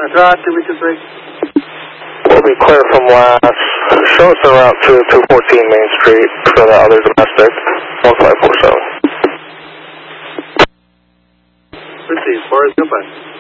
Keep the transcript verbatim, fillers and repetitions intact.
Roger, two two three. We'll be clear from last. Show us the route to two fourteen Main Street for the other domestic. one five four seven. Proceed, as far as goodbye.